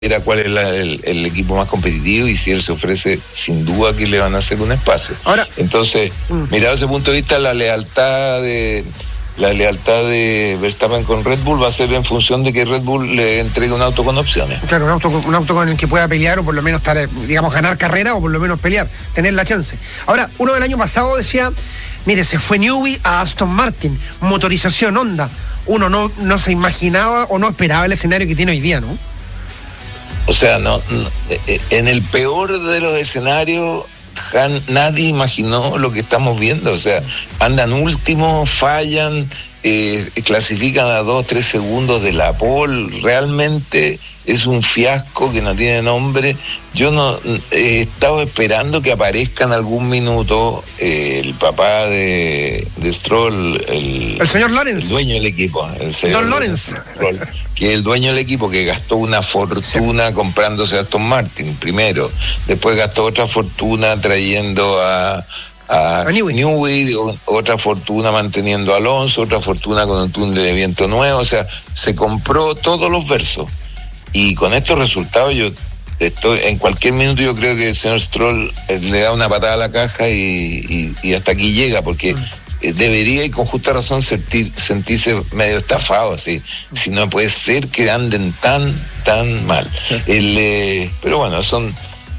cuál es el equipo más competitivo y si él se ofrece, sin duda que le van a hacer un espacio. Ahora, entonces, mirado desde ese punto de vista, la lealtad de Verstappen con Red Bull va a ser en función de que Red Bull le entregue un auto con opciones. Claro, un auto con el que pueda pelear o por lo menos estar, digamos, ganar carrera o por lo menos pelear, tener la chance. Ahora, uno del año pasado decía, mire, se fue Newey a Aston Martin, motorización Honda. Uno no se imaginaba o no esperaba el escenario que tiene hoy día, ¿no? O sea, en el peor de los escenarios, nadie imaginó lo que estamos viendo. O sea, andan últimos, fallan, clasifican a 2-3 segundos de la pole. Realmente es un fiasco que no tiene nombre. Yo no he estado esperando que aparezca en algún minuto el papá de Stroll, el señor Lawrence, el dueño del equipo, el señor Lawrence, que es el dueño del equipo, que gastó una fortuna comprándose a Aston Martin primero, después gastó otra fortuna trayendo a Newey, otra fortuna manteniendo a Alonso, otra fortuna con un túnel de viento nuevo. O sea, se compró todos los versos. Y con estos resultados en cualquier minuto yo creo que el señor Stroll le da una patada a la caja y hasta aquí llega, porque debería, y con justa razón, sentirse medio estafado, así. Si no puede ser que anden tan mal. Pero bueno, son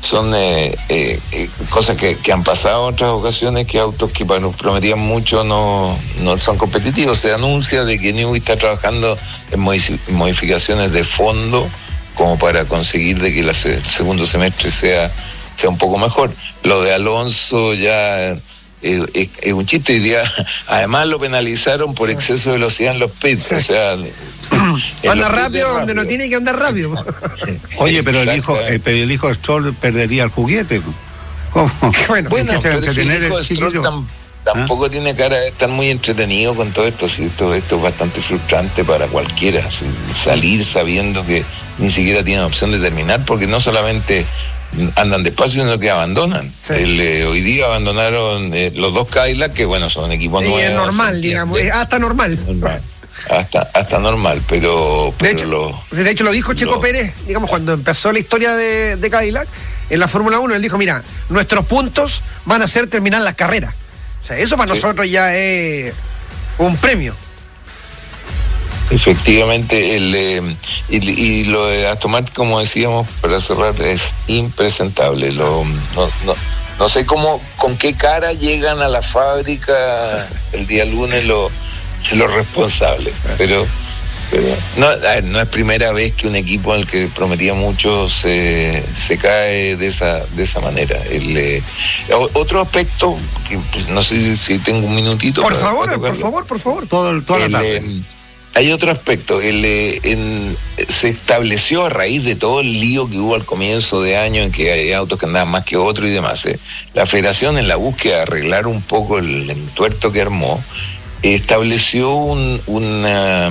cosas que han pasado en otras ocasiones, que autos que nos prometían mucho no son competitivos. Se anuncia de que Newey está trabajando en modificaciones de fondo como para conseguir de que el segundo semestre sea un poco mejor. Lo de Alonso ya es un chiste. Y además lo penalizaron por exceso de velocidad en los pits. Sí. O sea, anda rápido donde no tiene que andar rápido. Oye, pero el hijo de Stroll perdería el juguete. ¿Cómo? Bueno, pero ese hijo de Stroll tampoco tiene cara de estar muy entretenido con todo esto. Sí, esto es bastante frustrante para cualquiera, salir sabiendo que ni siquiera tienen opción de terminar, porque no solamente andan despacio, sino que abandonan. Sí. Hoy día abandonaron los dos Cadillac, que bueno, son equipos nuevos. Es normal, digamos, es hasta normal. Hasta normal, pero de hecho lo dijo Checo Pérez, digamos, cuando empezó la historia de Cadillac en la Fórmula 1. Él dijo, mira, nuestros puntos van a ser terminar las carreras. O sea, eso para nosotros ya es un premio. Efectivamente, y lo de Aston Martin, como decíamos, para cerrar, es impresentable. No sé con qué cara llegan a la fábrica el día lunes los responsables, pero no es primera vez que un equipo en el que prometía mucho se cae de esa manera. Otro aspecto que pues, no sé si tengo un minutito. Por favor. Toda la tarde. Hay otro aspecto. Se estableció, a raíz de todo el lío que hubo al comienzo de año, en que hay autos que andaban más que otros y demás, la federación, en la búsqueda de arreglar un poco el entuerto que armó, estableció una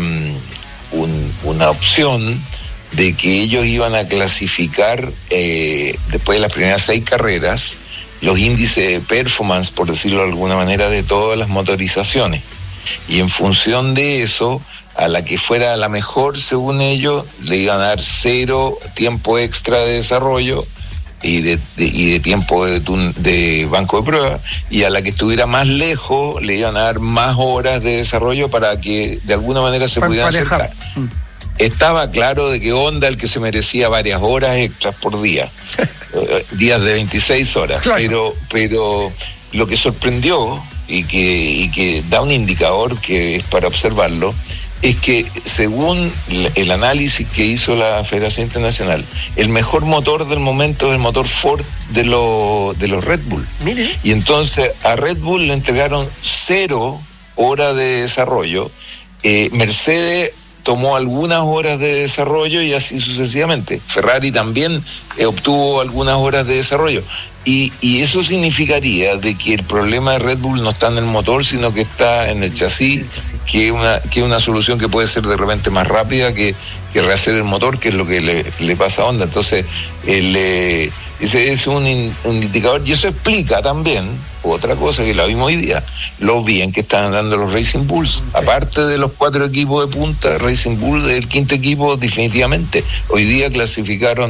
opción de que ellos iban a clasificar después de las primeras 6 carreras los índices de performance, por decirlo de alguna manera, de todas las motorizaciones, y en función de eso, a la que fuera la mejor, según ellos, le iban a dar 0 tiempo extra de desarrollo y de tiempo de banco de prueba, y a la que estuviera más lejos le iban a dar más horas de desarrollo para que de alguna manera se pudieran acercar. Estaba claro de que Honda el que se merecía varias horas extras por día, días de 26 horas, claro. pero lo que sorprendió y que da un indicador que es para observarlo, es que según el análisis que hizo la Federación Internacional, el mejor motor del momento es el motor Ford de los Red Bull. Mire. Y entonces a Red Bull le entregaron 0 horas de desarrollo, Mercedes tomó algunas horas de desarrollo y así sucesivamente. Ferrari también obtuvo algunas horas de desarrollo. Y eso significaría de que el problema de Red Bull no está en el motor, sino que está en el chasis, que es una solución que puede ser de repente más rápida que rehacer el motor, que es lo que le pasa a Honda. Entonces, Ese es un indicador, y eso explica también otra cosa que la vimos hoy día, lo bien que están andando los Racing Bulls. Aparte de los 4 equipos de punta, Racing Bulls es el 5.º equipo definitivamente. Hoy día clasificaron